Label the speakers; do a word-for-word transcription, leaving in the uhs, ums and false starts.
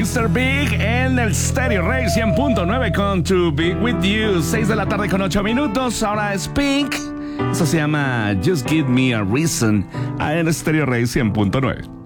Speaker 1: mister Big en el Stereo Rey cien punto nueve con To Be With You. seis de la tarde con ocho minutos. Ahora es Pink. Eso se llama Just Give Me a Reason en el Stereo Rey cien punto nueve.